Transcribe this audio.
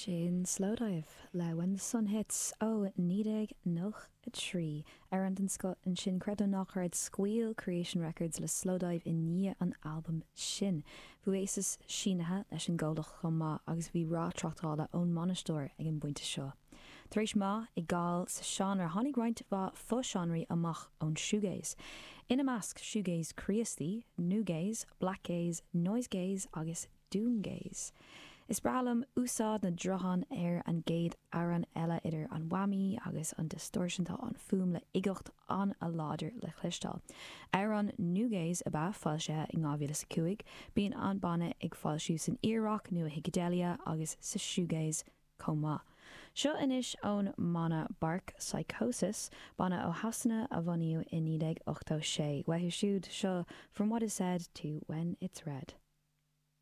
Sin Slowdive le When the Sun Hits ó nídeg noch a trí ar an sco an sin credo nachard Squeal Creation Records le Slowdive in ní an album sin. Bhuasis sínathe leis an ggódach chumá agus bhí rá trachtála ón monasteir ag an buinte seo. Taréis má I gáil sa sean ar tháinig roinnt bha fó-seanraí amach ón shoegaze. Ina measc shoegaze críostaí, new gaze, black gaze, noise gaze agus doom gaze. Is bralam úsáid na drohan ar an géad aran eile idir an whammy agus an distortiontá an fum le igocht an a láidir le chlistal. Ar an new gaze a ba fáilte I 2005, bíon an banna ag fáilsiú san Iarracht nua Higadelia agus sa shoegaze comá. Seo inis ón mana Bark Psychosis, banna ó hasanna a bhainiú in 1986, weithú siúd seo From What Is Said to When It's Read.